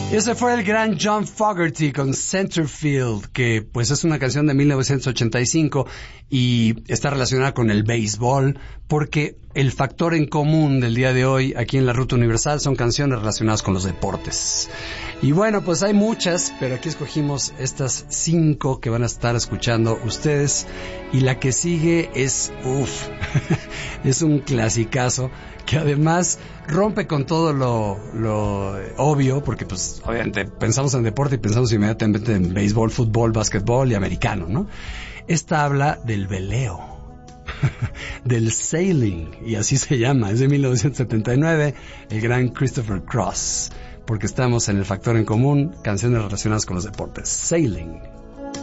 Ese fue el gran John Fogerty con Centerfield, que pues es una canción de 1985 y está relacionada con el béisbol, porque el factor en común del día de hoy aquí en la Ruta Universal son canciones relacionadas con los deportes. Y bueno, pues hay muchas, pero aquí escogimos estas 5 que van a estar escuchando ustedes, y la que sigue es, es un clasicazo que además rompe con todo lo obvio, porque pues obviamente pensamos en deporte y pensamos inmediatamente en béisbol, fútbol, básquetbol y americano, ¿no? Esta habla del veleo, del sailing, y así se llama. Es de 1979, el gran Christopher Cross, porque estamos en el factor en común, canciones relacionadas con los deportes. Sailing.